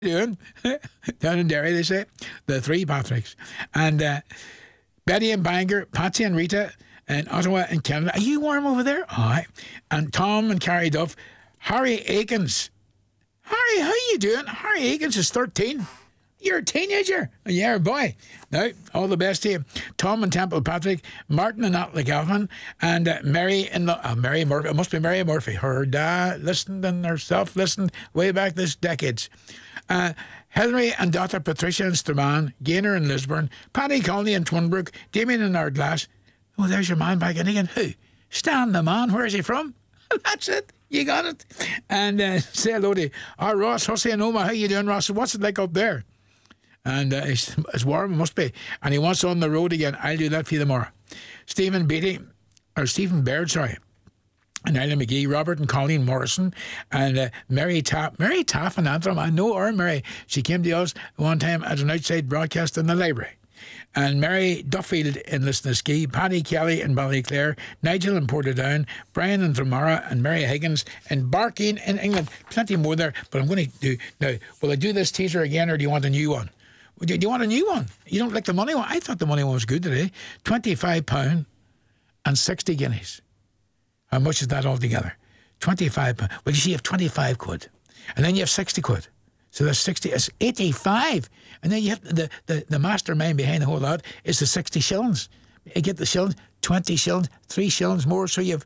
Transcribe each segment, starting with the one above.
doing? Down in Derry, they say. The three Patricks. And Betty and Bangor, Patsy and Rita, and Ottawa and Canada. Are you warm over there? All right. And Tom and Carrie Duff. Harry Aikens. Harry, how you doing? Harry Aikens is 13. You're a teenager. Yeah, boy. Now, all the best to you. Tom and Temple Patrick, Martin and Natalie Galvin, and Mary Mary Murphy. It must be Mary Murphy. Her dad listened and herself listened way back this decades. Hilary and daughter Patricia in Strabane, Gaynor in Lisburn, Paddy Conley in Twinbrook, Damien in Ardglass. Oh, there's your man back in again. Who? Stan the man. Where is he from? That's it. You got it. And say hello to Ross Hussey in Oma. How you doing, Ross? What's it like up there? And it's warm, it must be. And he wants on the road again. I'll do that for you tomorrow. Stephen Baird, and Ellen McGee, Robert and Colleen Morrison, and Mary Taff in Antrim. I know her, Mary. She came to us one time at an outside broadcast in the library. And Mary Duffield in Lisnaskey, Paddy Kelly in Ballyclare, Nigel in Portadown, Brian in Dromara, and Mary Higgins in Barking in England. Plenty more there, but I'm going to do... Now, will I do this teaser again, or do you want a new one? Do you want a new one? You don't like the money one? I thought the money one was good today. £25 and 60 guineas. How much is that altogether? £25. Well, you see, you have 25 quid. And then you have 60 quid. So that's 60. It's 85. And then you have the mastermind behind the whole lot is the 60 shillings. You get the shillings, 20 shillings, 3 shillings more. So you have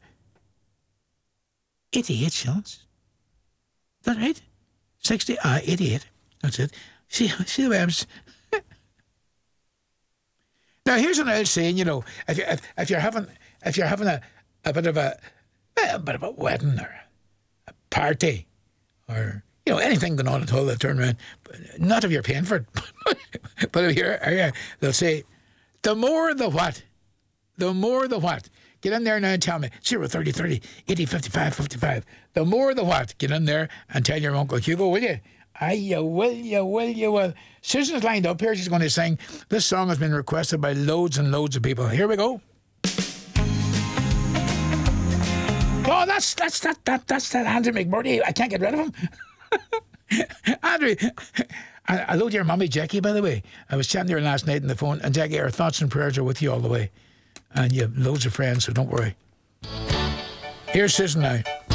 88 shillings. Is that right? 60? 88. That's it. See the way I'm... Now, here's an old saying, you know, if you're having a bit of a wedding or a party or, you know, anything going on at all, they'll turn around. Not if you're paying for it, but if you're, they'll say, the more the what? The more the what? Get in there now and tell me. 0 30 30 80 55 55. The more the what? Get in there and tell your Uncle Hugo, will you? You will. Susan's lined up here. She's going to sing. This song has been requested by loads and loads of people. Here we go. Oh, that's that Andrew McMurdy. I can't get rid of him. Andrew, hello to your mummy, Jackie, by the way. I was chatting to her last night on the phone, and Jackie, our thoughts and prayers are with you all the way. And you have loads of friends, so don't worry. Here's Susan now.